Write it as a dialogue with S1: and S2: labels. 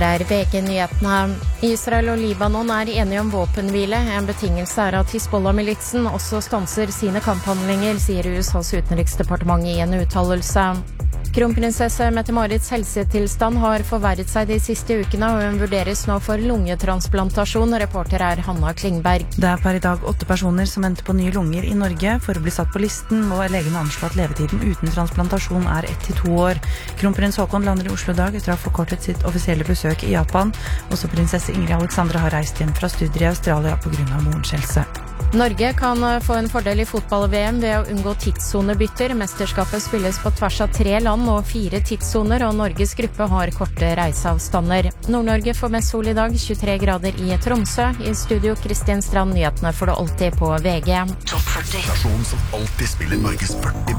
S1: Der VG-nyhetene. Israel og Libanon enige om våpenhvile. En betingelse at Hizbollah-militsen også stanser sine kamphandlinger, sier USAs utenriksdepartement i en uttalelse. Kronprinsesse Mette-Marits helsetilstand har forverret seg de siste ukene, og hun vurderes nå for lungetransplantasjon. Reporter Hanna Klingberg.
S2: Det per i dag 8 personer som venter på nye lunger i Norge. For å bli satt på listen må legene anslå at levetiden uten transplantasjon 1 til 2 år. Kronprins Haakon lander i Oslo i dag etter å ha forkortet sitt offisielle besøk i Japan. Også prinsesse Ingrid Alexandra har reist hjem fra studier i Australia på grunn av morens helse.
S1: Norge kan få en fordel i fotball-VM ved å unngå tidssonebytter. Mesterskapet spilles på tvers av 3 land og 4 tidssoner, og Norges gruppe har korte reiseavstander. Nord-Norge får mest sol i dag, 23 grader i Tromsø. I studio Kristin Strand, nyhetene får du alltid på VG.
S3: Topp 40. Stasjon som alltid spiller Norges 40